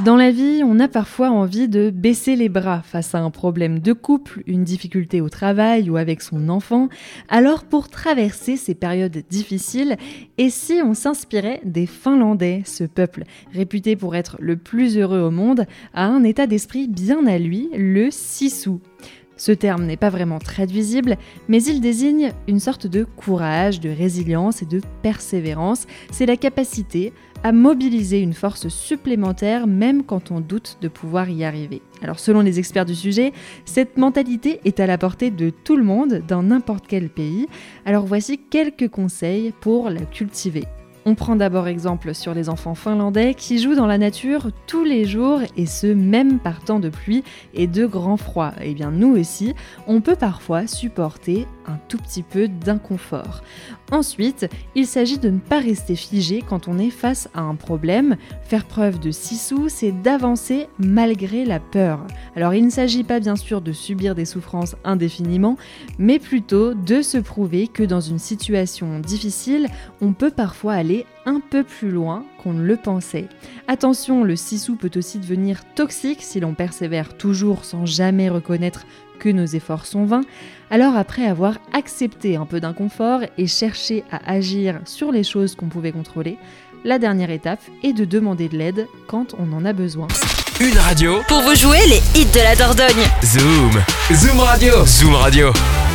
Dans la vie, on a parfois envie de baisser les bras face à un problème de couple, une difficulté au travail ou avec son enfant. Alors pour traverser ces périodes difficiles, et si on s'inspirait des Finlandais, ce peuple réputé pour être le plus heureux au monde, a un état d'esprit bien à lui, le sisu. Ce terme n'est pas vraiment traduisible, mais il désigne une sorte de courage, de résilience et de persévérance. C'est la capacité à mobiliser une force supplémentaire même quand on doute de pouvoir y arriver. Alors selon les experts du sujet, cette mentalité est à la portée de tout le monde dans n'importe quel pays. Alors voici quelques conseils pour la cultiver. On prend d'abord exemple sur les enfants finlandais qui jouent dans la nature tous les jours et ce même par temps de pluie et de grand froid. Eh bien nous aussi, on peut parfois supporter un tout petit peu d'inconfort. Ensuite, il s'agit de ne pas rester figé quand on est face à un problème. Faire preuve de sisu, c'est d'avancer malgré la peur. Alors il ne s'agit pas bien sûr de subir des souffrances indéfiniment, mais plutôt de se prouver que dans une situation difficile, on peut parfois aller un peu plus loin qu'on ne le pensait. Attention, le sisu peut aussi devenir toxique si l'on persévère toujours sans jamais reconnaître que nos efforts sont vains. Alors après avoir accepté un peu d'inconfort et cherché à agir sur les choses qu'on pouvait contrôler, la dernière étape est de demander de l'aide quand on en a besoin. Une radio Pour vous jouer les hits de la Dordogne. Zoom Radio. Zoom Radio.